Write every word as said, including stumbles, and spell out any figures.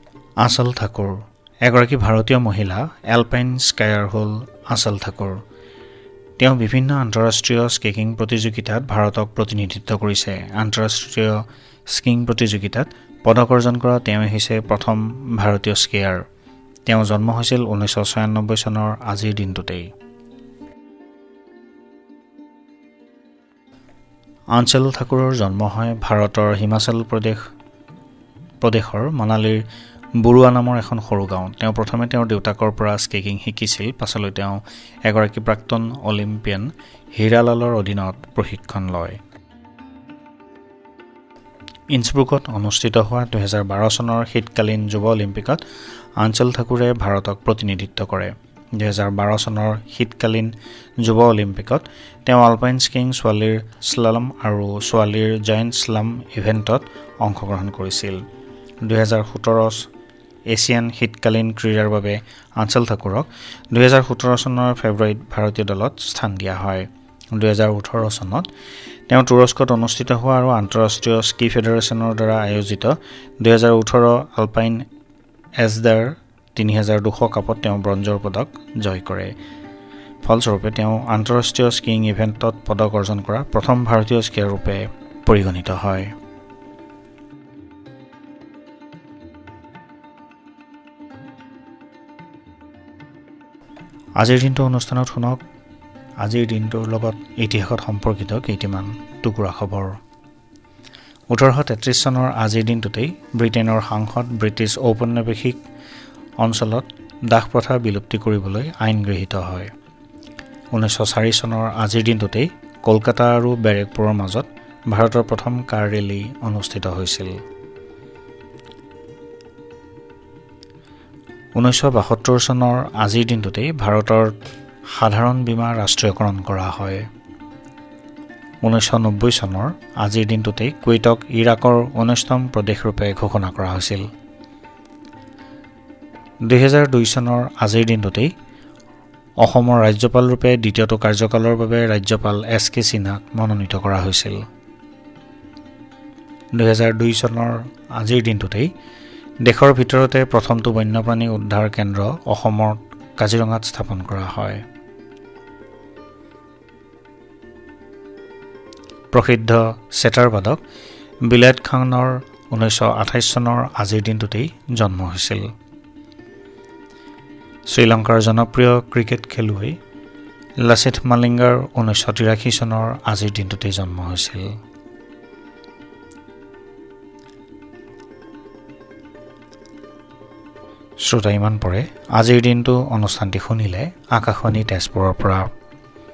আঁচল ঠাকুৰ এগৰাকী ভাৰতীয় মহিলা এলপাইন স্কায়াৰ হ'ল আঁচল ঠাকুৰ। তেওঁ বিভিন্ন আন্তঃৰাষ্ট্ৰীয় স্কিং প্ৰতিযোগিতাত ভাৰতক প্ৰতিনিধিত্ব কৰিছে। আন্তঃৰাষ্ট্ৰীয় স্কিং প্ৰতিযোগিতাত পদক অৰ্জন কৰা তেওঁ হৈছে প্ৰথম ভাৰতীয় স্কিয়াৰ। তেওঁ জন্ম হৈছিল ঊনৈছশ ছয়ানব্বৈ চনৰ আজিৰ দিনটোতেই। আঁচল ঠাকুৰৰ জন্ম হয় ভাৰতৰ হিমাচল প্ৰদেশ প্ৰদেশৰ মনালীৰ বৰুৱা নামৰ এখন সৰু গাঁৱত। তেওঁ প্ৰথমে তেওঁৰ দেউতাকৰ পৰা স্কেকিং শিকিছিল। পাছলৈ তেওঁ এগৰাকী প্ৰাক্তন অলিম্পিয়ান হীৰালালৰ অধীনত প্ৰশিক্ষণ লয়। ইনছব্ৰুকত অনুষ্ঠিত হোৱা দুহেজাৰ বাৰ চনৰ শীতকালীন যুৱ অলিম্পিকত আঁচল ঠাকুৰে ভাৰতক প্ৰতিনিধিত্ব কৰে। দুহেজাৰ বাৰ চনৰ শীতকালীন যুৱ অলিম্পিকত তেওঁ আলপাইন স্কিং ছোৱালীৰ স্লালম আৰু ছোৱালীৰ জায়েণ্ট স্লাম ইভেণ্টত অংশগ্ৰহণ কৰিছিল। দুহেজাৰ সোতৰ এছিয়ান শীতকালীন ক্ৰীড়াৰ বাবে আঁচল ঠাকুৰক দুহেজাৰ সোতৰ চনৰ ফেব্ৰুৱাৰীত ভাৰতীয় দলত স্থান দিয়া হয়। দুহেজাৰ ওঠৰ চনত তেওঁ তুৰস্কত অনুষ্ঠিত হোৱা আৰু আন্তঃৰাষ্ট্ৰীয় স্কি ফেডাৰেশ্যনৰ দ্বাৰা আয়োজিত দুহেজাৰ ওঠৰ আলপাইন এছডাৰ তিনি হাজাৰ দুশ কাপত তেওঁ ব্ৰঞ্জৰ পদক জয় কৰে। ফলস্বৰূপে তেওঁ আন্তঃৰাষ্ট্ৰীয় স্কিং ইভেণ্টত পদক অৰ্জন কৰা প্ৰথম ভাৰতীয় স্কিয়াৰ ৰূপে পৰিগণিত হয়। আজিৰ দিনটো অনুষ্ঠানত শুনক আজিৰ দিনটোৰ লগত ইতিহাসত সম্পৰ্কিত কেইটামান টুকুৰা খবৰ। ওঠৰশ তেত্ৰিছ চনৰ আজিৰ দিনটোতেই ব্ৰিটেইনৰ সাংসদ ব্ৰিটিছ ঔপনিৱেশিক অঞ্চলত দাস প্ৰথা বিলুপ্তি কৰিবলৈ আইন গৃহীত হয়। ঊনৈছশ চাৰি চনৰ আজিৰ দিনটোতেই কলকাতা আৰু বেৰেকপুৰৰ মাজত ভাৰতৰ প্ৰথম কাৰ ৰেলী অনুষ্ঠিত হৈছিল। ঊনৈছশ বাসত্তৰ চনৰ আজিৰ দিনটোতেই ভাৰতৰ সাধাৰণ বীমা ৰাষ্ট্ৰীয়কৰণ কৰা হয়। ঊনৈছশ নব্বৈ চনৰ আজিৰ দিনটোতেই কুৱেইটক ইৰাকৰ ঊনৈছতম প্ৰদেশৰূপে ঘোষণা কৰা হৈছিল। দুহেজাৰ দুই চনৰ আজিৰ দিনটোতেই অসমৰ ৰাজ্যপালৰূপে দ্বিতীয়টো কাৰ্যকালৰ বাবে ৰাজ্যপাল এছ কে সিনহাক মনোনীত কৰা হৈছিল। দুহেজাৰ দুই চনৰ আজিৰ দিনটোতেই দেশৰ ভিতৰতে প্ৰথমটো বন্যপ্ৰাণী উদ্ধাৰ কেন্দ্ৰ অসমৰ কাজিৰঙাত স্থাপন কৰা হয়। প্ৰসিদ্ধ চেতাৰ বাদক বিলায়ত খানৰ ঊনৈছশ আঠাইছ চনৰ আজিৰ দিনটোতেই জন্ম হৈছিল। শ্ৰীলংকাৰ জনপ্ৰিয় ক্ৰিকেট খেলুৱৈ লাচিথ মালিংগাৰ ঊনৈছশ তিৰাশী চনৰ আজিৰ দিনটোতেই জন্ম হৈছিল। শ্ৰোতা ইমান পৰে আজিৰ দিনটো অনুষ্ঠানটি শুনিলে আকাশবাণী তেজপুৰৰ পৰা।